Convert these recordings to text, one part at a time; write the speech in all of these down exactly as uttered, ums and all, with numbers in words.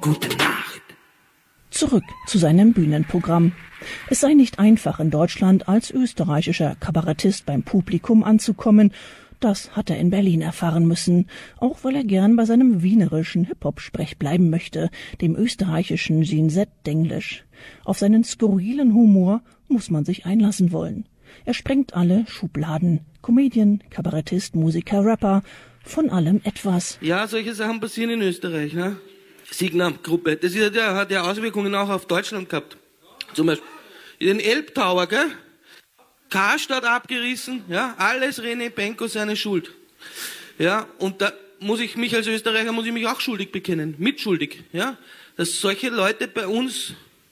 Gute Nacht. Zurück zu seinem Bühnenprogramm. Es sei nicht einfach, in Deutschland als österreichischer Kabarettist beim Publikum anzukommen. Das hat er in Berlin erfahren müssen, auch weil er gern bei seinem wienerischen Hip-Hop-Sprech bleiben möchte, dem österreichischen Ginset-Denglisch. Auf seinen skurrilen Humor muss man sich einlassen wollen. Er sprengt alle Schubladen. Comedian, Kabarettist, Musiker, Rapper, von allem etwas. Ja, solche Sachen passieren in Österreich, ne? Signam-Gruppe, das ist, der hat ja Auswirkungen auch auf Deutschland gehabt. Zum Beispiel den Elbtower, gell? Karstadt abgerissen, ja, alles René Benko seine Schuld. Ja, und da muss ich mich als Österreicher, muss ich mich auch schuldig bekennen, mitschuldig, ja, dass solche Leute bei uns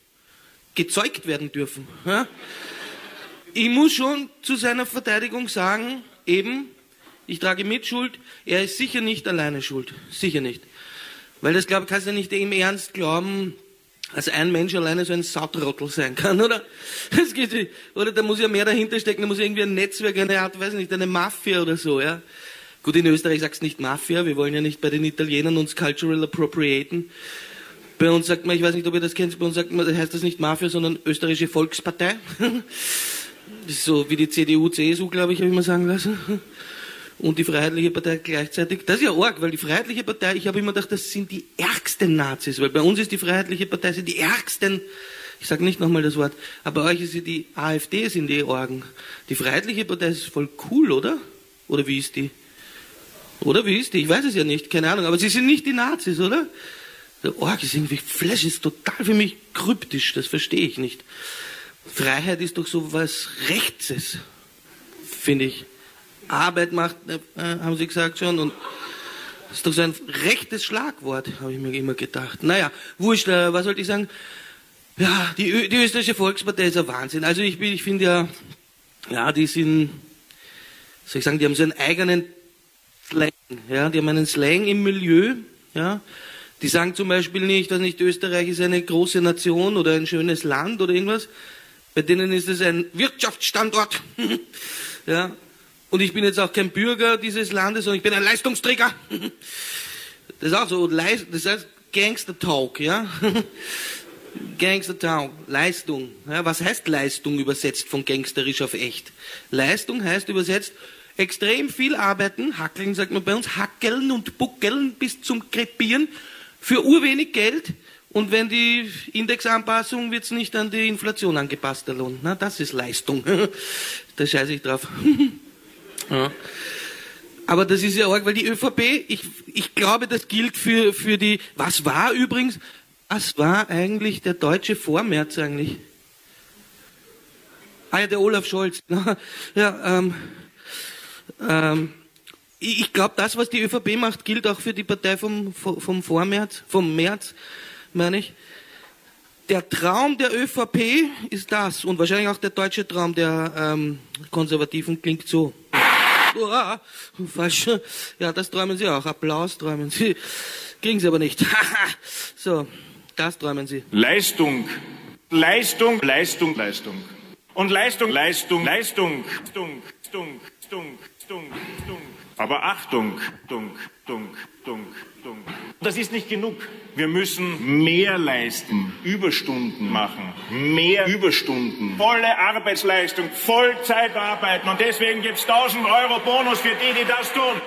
gezeugt werden dürfen, ja. Ich muss schon zu seiner Verteidigung sagen, eben, ich trage Mitschuld, er ist sicher nicht alleine schuld, sicher nicht. Weil das, glaube ich, kannst du nicht im Ernst glauben, als ein Mensch alleine so ein Sautrottel sein kann, oder? Das geht nicht. Oder da muss ja mehr dahinter stecken, da muss irgendwie ein Netzwerk, eine Art, weiß nicht, eine Mafia oder so, ja. Gut, in Österreich sagst du nicht Mafia, wir wollen ja nicht bei den Italienern uns cultural appropriaten. Bei uns sagt man, ich weiß nicht, ob ihr das kennt, bei uns sagt man, heißt das nicht Mafia, sondern Österreichische Volkspartei. Das ist so wie die C D U, C S U, glaube ich, habe ich mal sagen lassen. Und die Freiheitliche Partei gleichzeitig. Das ist ja arg, weil die Freiheitliche Partei, ich habe immer gedacht, das sind die ärgsten Nazis, weil bei uns ist die Freiheitliche Partei sind die ärgsten, ich sage nicht nochmal das Wort, aber bei euch ist sie die AfD, sind die Orgen. Die Freiheitliche Partei ist voll cool, oder? Oder wie ist die? Oder wie ist die? Ich weiß es ja nicht, keine Ahnung, aber sie sind nicht die Nazis, oder? Der Org ist irgendwie, Flash ist total für mich kryptisch, das verstehe ich nicht. Freiheit ist doch so was Rechtes, finde ich. Arbeit macht, äh, haben sie gesagt schon, und das ist doch so ein rechtes Schlagwort, habe ich mir immer gedacht. Naja, wurscht, äh, was sollte ich sagen? Ja, die, Ö die österreichische Volkspartei ist ein Wahnsinn. Also ich, ich finde ja, ja, die sind, soll ich sagen, die haben so einen eigenen Slang, ja, die haben einen Slang im Milieu, ja. Die sagen zum Beispiel nicht, dass nicht Österreich ist eine große Nation oder ein schönes Land oder irgendwas. Bei denen ist es ein Wirtschaftsstandort, ja. Und ich bin jetzt auch kein Bürger dieses Landes, sondern ich bin ein Leistungsträger. Das ist auch so, das heißt Gangster-Talk, ja. Gangster-Talk, Leistung. Ja, was heißt Leistung übersetzt von gangsterisch auf echt? Leistung heißt übersetzt extrem viel arbeiten, hackeln sagt man bei uns, hackeln und buckeln bis zum Krepieren für urwenig Geld. Und wenn die Indexanpassung wird es nicht an die Inflation angepasst, der Lohn. Na, das ist Leistung. Da scheiße ich drauf. Ja. Aber das ist ja arg, weil die ÖVP, ich, ich glaube, das gilt für, für die, was war übrigens, was war eigentlich der deutsche Vormärz eigentlich? Ah ja, der Olaf Scholz. Ja, ähm, ähm, ich glaube, das, was die ÖVP macht, gilt auch für die Partei vom, vom Vormärz, vom März, meine ich. Der Traum der ÖVP ist das, und wahrscheinlich auch der deutsche Traum der ähm, Konservativen klingt so. Uah, falsch. Ja, das träumen sie auch. Applaus träumen sie. Kriegen sie aber nicht. So, das träumen sie. Leistung. Leistung, Leistung, Leistung. Und Leistung, Leistung, Leistung. Stunk, stunk, stunk, stunk, stunk. Aber Achtung, dunk, dunk, dunk, dunk. Das ist nicht genug. Wir müssen mehr leisten, Überstunden machen, mehr Überstunden, volle Arbeitsleistung, Vollzeit arbeiten. Und deswegen gibt es tausend Euro Bonus für die, die das tun.